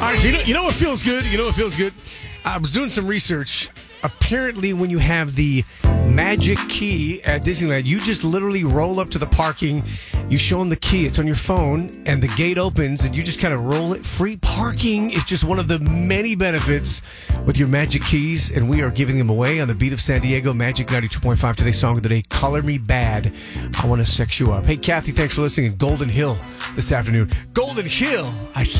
All right, so you know what feels good? You know what feels good? I was doing some research. Apparently, when you have the magic key at Disneyland, you just literally roll up to the parking, you show them the key, it's on your phone, and the gate opens, and you just kind of roll it. Free parking is just one of the many benefits with your magic keys, and we are giving them away on the Beat of San Diego, Magic 92.5. Today's song of the day, Color Me Bad, I Want to Sex You Up. Hey, Kathy, thanks for listening in Golden Hill this afternoon. Golden Hill, I